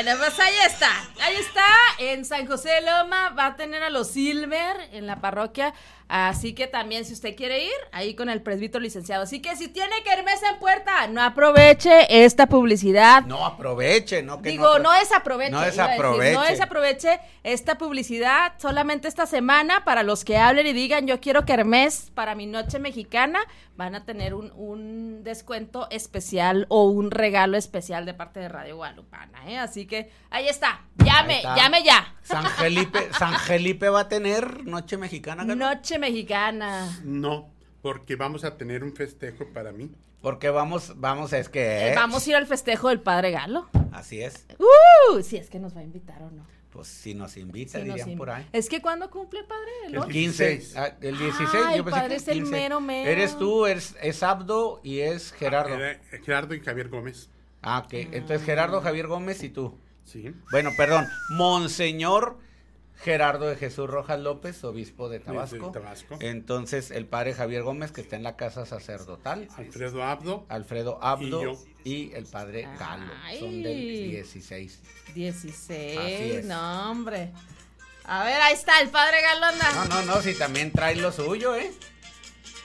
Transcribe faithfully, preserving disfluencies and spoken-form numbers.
Bueno, pues ahí está, ahí está, en San José de Loma va a tener a los Silver en la parroquia, así que también si usted quiere ir, ahí con el presbítero licenciado, así que si tiene kermés en puerta, no aproveche esta publicidad. No aproveche, no que Digo, no, no desaproveche. No desaproveche. No desaproveche esta publicidad, solamente esta semana, para los que hablen y digan, yo quiero kermés para mi noche mexicana, van a tener un, un descuento especial o un regalo especial de parte de Radio Guadalupana, ¿eh? Así que ahí está, llame, Ahí está. llame ya. San Felipe, San Felipe va a tener noche mexicana, ¿no? Noche mexicana. No, porque vamos a tener un festejo para mí. Porque vamos, vamos, es que Eh, es. vamos a ir al festejo del Padre Galo. Así es. Uh, si es que nos va a invitar o no. Pues si nos invita, Sí, nos dirían invi- por ahí. Es que ¿cuándo cumple, padre? ¿El El ocho? quince, dieciséis. ah, el dieciséis, Ay, yo pensé padre, que es el quince. mero, mero. Eres tú, eres, es Abdo y es Gerardo. Era Gerardo y Javier Gómez. Ah, ok. Entonces Gerardo, Javier Gómez y tú. Sí. Bueno, perdón, Monseñor Gerardo de Jesús Rojas López, obispo de Tabasco. De Tabasco. Entonces el padre Javier Gómez, que está en la casa sacerdotal. Alfredo Abdo. Alfredo Abdo Y yo. y el padre Galo. Son del Ay. dieciséis. dieciséis, Así es. no, hombre. A ver, ahí está el padre Galona. No, no, no, si también trae lo suyo, ¿eh?